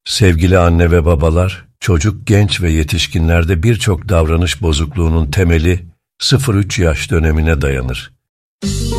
Sevgili anne ve babalar, çocuk, genç ve yetişkinlerde birçok davranış bozukluğunun temeli 0-3 yaş dönemine dayanır.